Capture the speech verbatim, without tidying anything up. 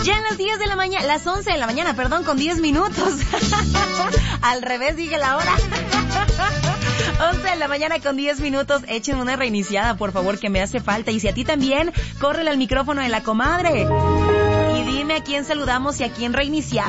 Ya en las diez de la mañana, las once de la mañana, perdón, con diez minutos. Al revés dije la hora. once de la mañana con diez minutos. Echen una reiniciada, por favor, que me hace falta. Y si a ti también, córrele al micrófono de la comadre. Y dime a quién saludamos y a quién reiniciamos.